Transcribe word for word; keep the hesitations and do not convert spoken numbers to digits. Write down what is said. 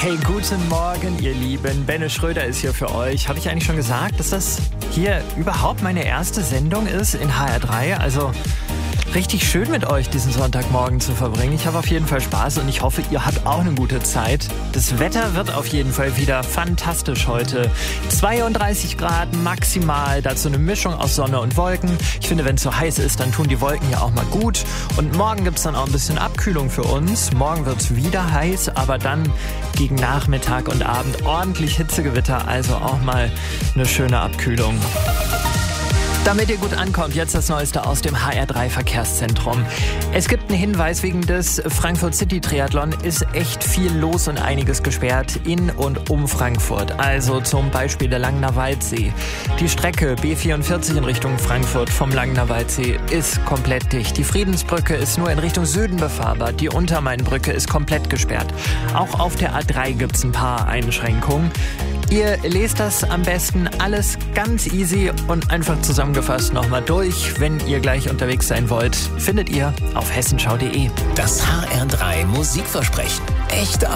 Hey, guten Morgen, ihr Lieben. Benne Schröder ist hier für euch. Habe ich eigentlich schon gesagt, dass das hier überhaupt meine erste Sendung ist in H R drei? Also richtig schön mit euch diesen Sonntagmorgen zu verbringen. Ich habe auf jeden Fall Spaß und ich hoffe, ihr habt auch eine gute Zeit. Das Wetter wird auf jeden Fall wieder fantastisch heute. zweiunddreißig Grad maximal, dazu eine Mischung aus Sonne und Wolken. Ich finde, wenn es so heiß ist, dann tun die Wolken ja auch mal gut. Und morgen gibt es dann auch ein bisschen Abkühlung für uns. Morgen wird es wieder heiß, aber dann gegen Nachmittag und Abend ordentlich Hitzegewitter, also auch mal eine schöne Abkühlung. Damit ihr gut ankommt, jetzt das Neueste aus dem H R drei Verkehrszentrum. Es gibt einen Hinweis, wegen des Frankfurt City Triathlon ist echt viel los und einiges gesperrt in und um Frankfurt. Also zum Beispiel der Langener Waldsee. Die Strecke B vierundvierzig in Richtung Frankfurt vom Langener Waldsee ist komplett dicht. Die Friedensbrücke ist nur in Richtung Süden befahrbar. Die Untermainbrücke ist komplett gesperrt. Auch auf der A drei gibt es ein paar Einschränkungen. Ihr lest das am besten alles ganz easy und einfach zusammengefasst nochmal durch. Wenn ihr gleich unterwegs sein wollt, findet ihr auf hessenschau punkt de. Das H R drei Musikversprechen. Echte